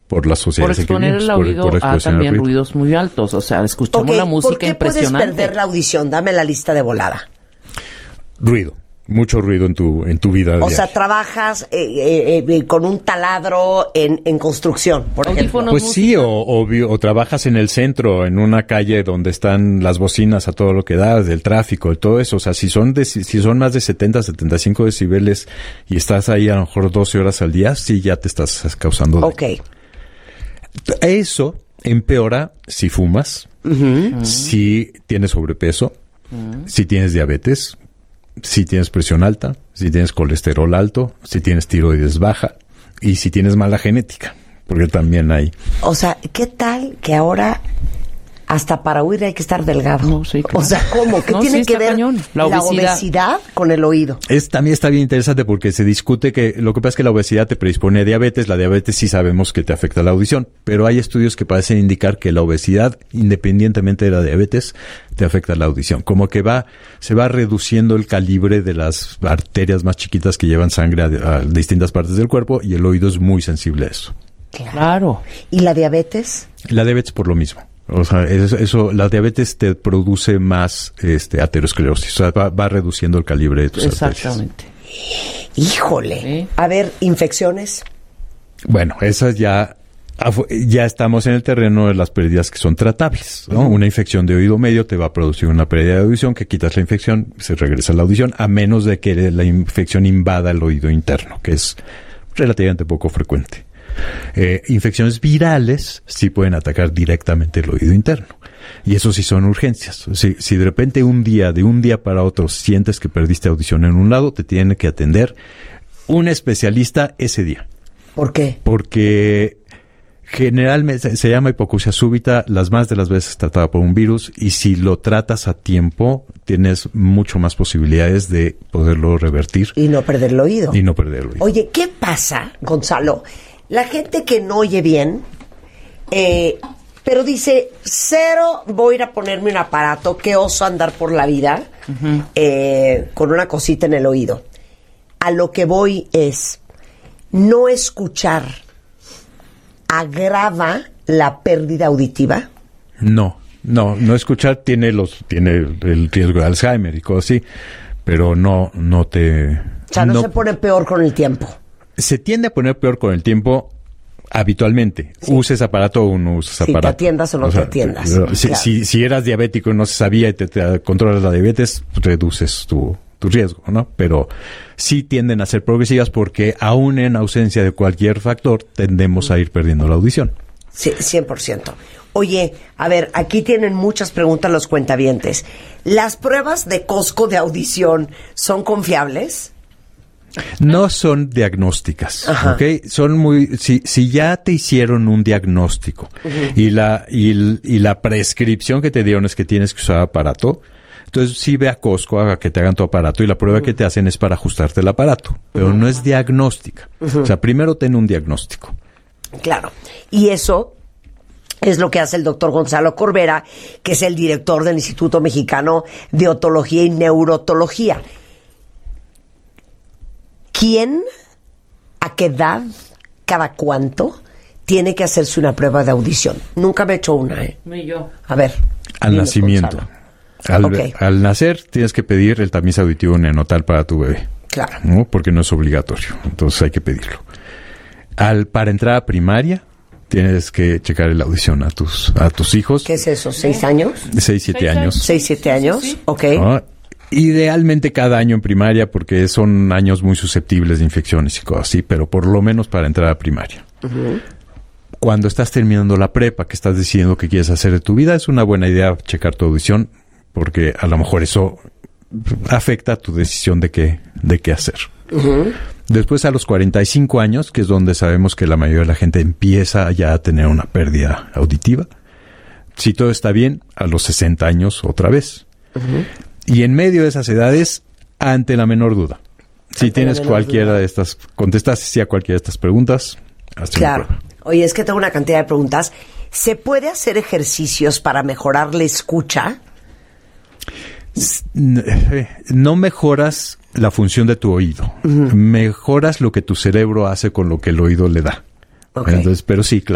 por las sociedades que vivimos. Por exponer el oído a también ruidos muy altos. O sea, escuchamos la música impresionante. ¿Por qué puedes perder la audición? Dame la lista de volada. Ruido. Mucho ruido en tu vida diaria. O sea, trabajas con un taladro en construcción, por ejemplo. Pues sí, o trabajas en el centro, en una calle donde están las bocinas a todo lo que da, del tráfico, y todo eso. O sea, si son más de 70, 75 decibeles y estás ahí a lo mejor 12 horas al día, sí ya te estás causando daño. Ok. Eso empeora si fumas, si tienes sobrepeso, si tienes diabetes, si tienes presión alta, si tienes colesterol alto, si tienes tiroides baja y si tienes mala genética, porque también hay. O sea, ¿qué tal que ahora hasta para oír hay que estar delgado? No, sí, claro. O sea, ¿cómo? ¿Qué tiene que ver la obesidad con el oído? También está bien interesante porque se discute que lo que pasa es que la obesidad te predispone a diabetes. La diabetes sí sabemos que te afecta la audición, pero hay estudios que parecen indicar que la obesidad, independientemente de la diabetes, te afecta la audición. Como que se va reduciendo el calibre de las arterias más chiquitas que llevan sangre a distintas partes del cuerpo y el oído es muy sensible a eso. Claro. ¿Y la diabetes? La diabetes por lo mismo. O sea, eso, la diabetes te produce más aterosclerosis. O sea, va reduciendo el calibre de tus arterias. Exactamente. Híjole. ¿Sí? A ver, ¿infecciones? Bueno, esas ya estamos en el terreno de las pérdidas que son tratables, ¿no? Una infección de oído medio te va a producir una pérdida de audición, que quitas la infección, se regresa la audición, a menos de que la infección invada el oído interno, que es relativamente poco frecuente. Infecciones virales sí pueden atacar directamente el oído interno. Y eso sí son urgencias. Si de repente de un día para otro sientes que perdiste audición en un lado, te tiene que atender un especialista ese día. ¿Por qué? Porque generalmente se llama hipoacusia súbita, las más de las veces tratada por un virus, y si lo tratas a tiempo, tienes mucho más posibilidades de poderlo revertir. Y no perder el oído. Oye, ¿qué pasa, Gonzalo? La gente que no oye bien, pero dice, cero voy a ir a ponerme un aparato, qué oso andar por la vida con una cosita en el oído. A lo que voy es, no escuchar agrava la pérdida auditiva. No escuchar tiene el riesgo de Alzheimer y cosas así, pero no te... O sea, no se pone peor con el tiempo. Se tiende a poner peor con el tiempo habitualmente. Sí. Uses aparato o no uses aparato. Si te atiendas o no te atiendas. Claro. Si eras diabético y no se sabía y te controlas la diabetes, reduces tu riesgo, ¿no? Pero sí tienden a ser progresivas porque aún en ausencia de cualquier factor tendemos a ir perdiendo la audición. Sí, 100%. Oye, a ver, aquí tienen muchas preguntas los cuentavientes. ¿Las pruebas de Costco de audición son confiables? No son diagnósticas, ¿ok? Son si ya te hicieron un diagnóstico y la prescripción que te dieron es que tienes que usar aparato, entonces sí ve a Costco a que te hagan tu aparato y la prueba que te hacen es para ajustarte el aparato, pero no es diagnóstica. O sea, primero ten un diagnóstico. Claro, y eso es lo que hace el doctor Gonzalo Corbera, que es el director del Instituto Mexicano de Otología y Neurotología. ¿Quién, a qué edad, cada cuánto, tiene que hacerse una prueba de audición? Nunca me he hecho una, Ni yo. A ver. Al nacimiento. Al nacer tienes que pedir el tamiz auditivo neonatal para tu bebé. Claro. ¿No? Porque no es obligatorio. Entonces hay que pedirlo. Para entrar a primaria, tienes que checar la audición a tus hijos. ¿Qué es eso? ¿6 años? 6, 7 años. 6, 7 años. Sí. Ok. ¿No? Idealmente cada año en primaria porque son años muy susceptibles de infecciones y cosas así, pero por lo menos para entrar a primaria. Cuando estás terminando la prepa, que estás decidiendo qué quieres hacer de tu vida, es una buena idea checar tu audición porque a lo mejor eso afecta tu decisión de qué hacer. Después a los 45 años, que es donde sabemos que la mayoría de la gente empieza ya a tener una pérdida auditiva. Si todo está bien, a los 60 años otra vez. Y en medio de esas edades, ante la menor duda. Si tienes cualquiera de estas, contestas sí a cualquiera de estas preguntas, hazte una prueba. Oye, es que tengo una cantidad de preguntas. ¿Se puede hacer ejercicios para mejorar la escucha? No mejoras la función de tu oído. Mejoras lo que tu cerebro hace con lo que el oído le da. Entonces, pero sí, claro.